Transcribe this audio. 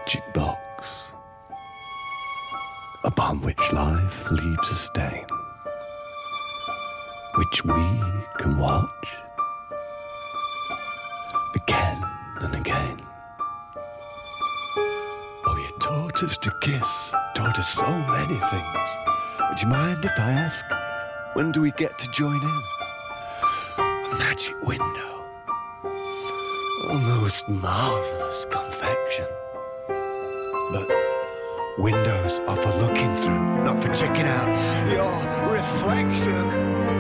magic box upon which life leaves a stain, which we can watch again and again. Oh, you taught us to kiss, taught us so many things. Would you mind if I ask, when do we get to join in? A magic window, a most marvellous confection. But windows are for looking through, not for checking out your reflection.